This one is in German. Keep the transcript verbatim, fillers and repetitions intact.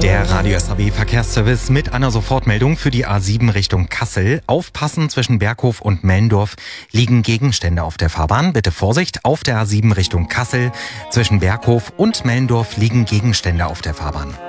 Der Radio S A B Verkehrsservice mit einer Sofortmeldung für die A sieben Richtung Kassel. Aufpassen, zwischen Berghof und Mellendorf liegen Gegenstände auf der Fahrbahn. Bitte Vorsicht, auf der A sieben Richtung Kassel. Zwischen Berghof und Mellendorf liegen Gegenstände auf der Fahrbahn.